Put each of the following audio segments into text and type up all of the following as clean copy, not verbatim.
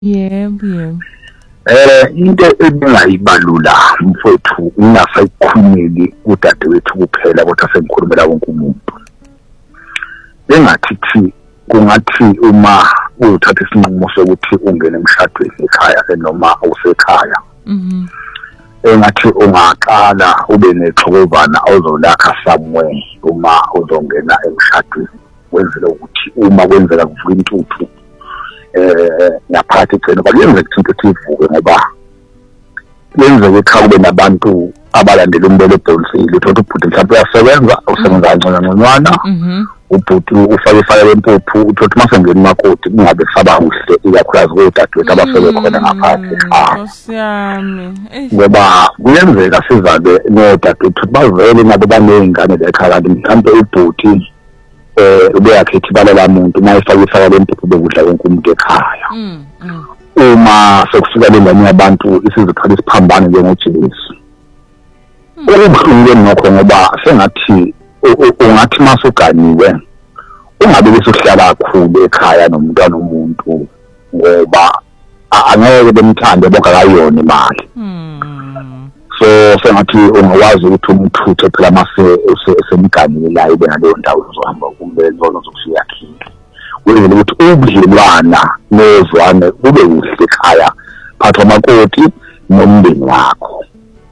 Yebo. Into ebingayibalula mfowethu ungasayikhulumeli udadewethu kuphela kodwa sengikhulumela wonke umuntu. Bengathi kungathi uma uthatha isinqumo sokuthi ungene emshadweni ekhaya noma usekhaya. Engathi ungaqala ube nexhokozana ozolakha somewhere uma uzongena emshadweni wenzele ukuthi uma kwenzeka kuvuka intuthu ngaphathi egcina balenzeka ukuthi ivuke ngoba lenzeka ekhaya kube nabantu abalandela umbele ebhonsile uthola ubhuti mhlawumbe uyasebenza usebenza kancane ubhuti ufake lempuphu uthola masengena emakoti kungabe kusaba kuhle ikakhulukazi kodadewethu abasele khona ngaphathi Nkosiyami ngoba kuyenzeka sizabe nodadewethu bavele nabo banezingane ekhaya mhlawumbe ubhuti ubeyakhetha ibala lamuntu mayifaka lempuphu bekudla konke umuntu ekhaya uma sekufika lengane yabantu isiziphala isiphambane njengoJesu okubuhlungu nokho ngoba sengathi ungathi masuganiwe ungabe besohlala kakhulu ekhaya nomntwana omuntu ngoba angeke bemthande bonke akayona imali so sengathi ungakwazi ukuthi umthuthe phela mase esemganile la ibe ngaleyo ndawo uzohamba kumbe zona zokushiya khile wenzele ukuthi ubudlelwana nezwane kube kuhle ekhaya phatha amakoti nomndeni wakho.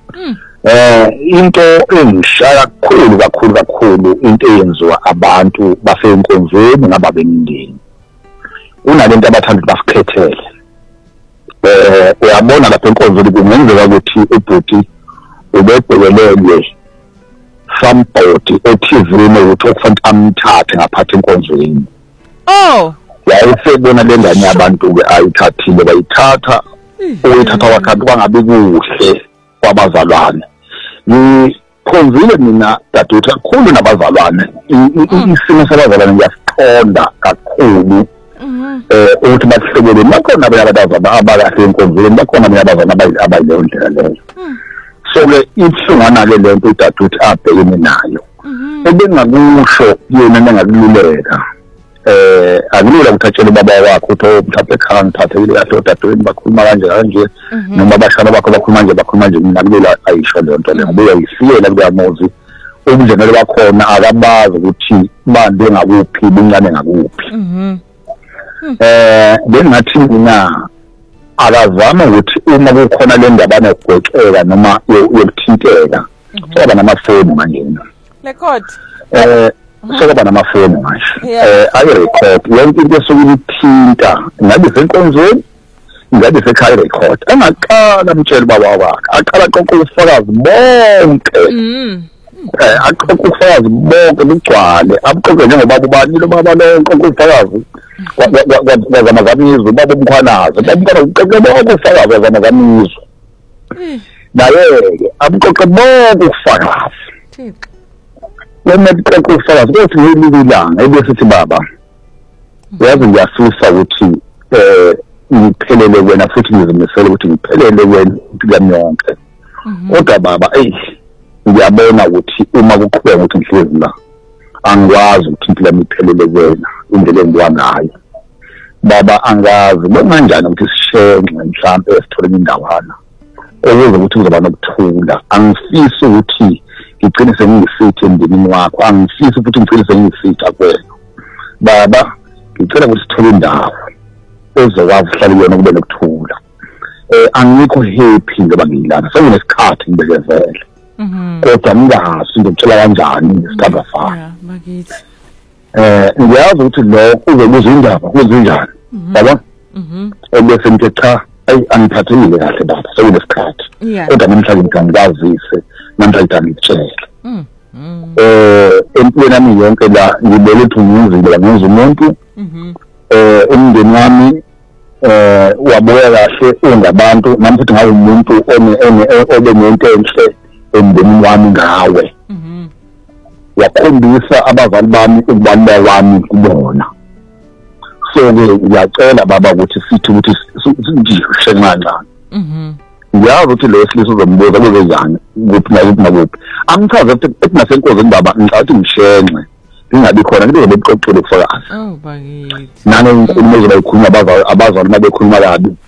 Into engishaya kakhulu into eyenziwa abantu basenkonzweni ngaba bemindeni unalento abathanda basikhethele uyabona lapha enkonzweni kungenzeka ukuthi ubhuti ubebhekelelwe somebody othizini ukuthi okufanele amthathe ngaphathi enkonzweni yayisebona lengane yabantu ke ayithathile bayithatha uyithatha wakati kwangabe kuhle kwabazalwane ngikhonzile mina dadewethu kakhulu nabazalwane isimo sabazalwane ngiyasiqonda kakhulu ukuthi bahlebele bakhona abantwana abakahle enkonzweni bakhona abantwana abayileyo ndlela leyo so ke ihlungana le nto udadewethu abhekene nayo ebengakusho yena nengakululeka akulula ukuthi atshele baba wakhe ukuthi mhlawumbe ekhaya ngithathekile kahle odadewethu bakhuluma kanje noma abashana bakho bakhuluma nje mina kulula ayisho le nto le ngoba uyayifiyela kuyamuzi ubudlelwano bakhona akabazi ukuthi bande ngakuphi buncane ngakuphi bengathi mina akazama ukuthi uma kukhona le ndaba anegweceka noma yokuthinteka soba namafoni manje record soba namafoni manje ayi-record yonke into esukuyithinta ngabe senkonzweni ngabe sekhaya record angaqala amtshela baba wakhe aqala aqoqa ubufakazi bonke aqoqa ubufakazi bonke bugcwale abaqoqe njengobaba ubani lo baba lonke ubufakazi wazamazamizwe baba umkhwanazo babukana uqoqe bonke ubufakazi wazamazamizwe naye-ke abaqoqe bonke ubufakazi wemekuqoqa ubufakazi kothi ngililanga ebesithi baba yazi ngiyafisa ukuthi ngiphelele wena futhi ngizimisele ukuthi ngiphelele wena impilo yami yonke kodwa baba ngiyabona ukuthi uma kuqhubeka ukuthi ngihlezi la angikwazi ukuthi impilo yami iphelele wena indlela engiwa ngayo baba angazi kanjani ukuthi sishenxe mhlawumbe esithole indawana ukuze ukuthi kuzoba nokuthula angifisi ukuthi ngigcine sengiyisithi emndenini wakho angifisi ukuthi ngigcine sengiyisithi kwena baba ngicela ukuthi sithole indawo ezokwazi uhlala kuyona kube nokuthula angikho happy ngoba ngiyilana senginesikhathi ngibekezele kodwa ngingazi ngitshela kanjani ngesigaba sami bakithi ngiyazi ukuthi lo uzobuza indaba kuzinjani yabo ebese ngithi cha angiphathile kahle baba sekunesikhathi kodwa namhlanje ngikazise namhlanje ngitshela empilweni yami yonke la ngibele ukuthi ngizile ngenza umuntu umndeni wami wabuya kahle ungabantu nami futhi ngabe umuntu obe nento enhle emndenini wami ngawe yakhombisa abazali bami ukubaluleka kwami kubona so ke ngiyacela baba ukuthi sithi ukuthi sishenqanqana ngiyazi ukuthi lo silisa uzombuza kuzojani kuphi nakuphi angithaze ukuthi nasenkozini baba ngicathi ngishenxe ingabi khona into lebuqoqele ubufakazi oh bakithi nane inkulumo ezoba ikhuluma abazali uma bekhuluma kabi